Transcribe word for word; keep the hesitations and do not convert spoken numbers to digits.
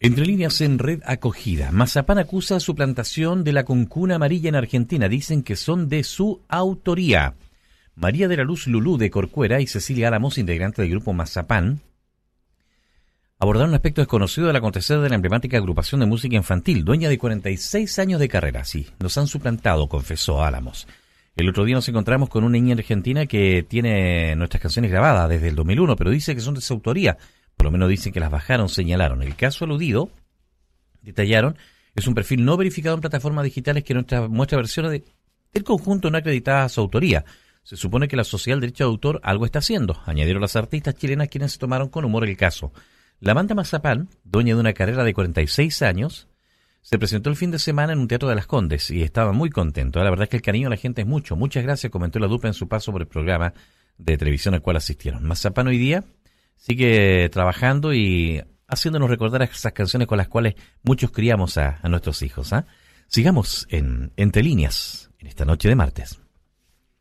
Entre líneas en Red Acogida, Mazapán acusa su plantación de la concuna amarilla en Argentina. Dicen que son de su autoría. María de la Luz Lulú de Corcuera y Cecilia Álamos, integrante del grupo Mazapán, abordaron un aspecto desconocido del acontecer de la emblemática agrupación de música infantil, dueña de cuarenta y seis años de carrera. Sí, nos han suplantado, confesó Álamos. El otro día nos encontramos con una niña argentina que tiene nuestras canciones grabadas desde el dos mil uno, pero dice que son de su autoría. Por lo menos dicen que las bajaron, señalaron. El caso aludido, detallaron, es un perfil no verificado en plataformas digitales que nuestra, muestra versiones de, del conjunto no acreditada a su autoría. Se supone que la Sociedad del Derecho de Autor algo está haciendo, añadieron las artistas chilenas quienes se tomaron con humor el caso. La banda Mazapán, dueña de una carrera de cuarenta y seis años, se presentó el fin de semana en un teatro de Las Condes y estaba muy contento. La verdad es que el cariño de la gente es mucho. Muchas gracias, comentó la dupla en su paso por el programa de televisión al cual asistieron. Mazapán hoy día sigue trabajando y haciéndonos recordar esas canciones con las cuales muchos criamos a, a nuestros hijos. ¿eh? Sigamos en Entre Líneas en esta noche de martes.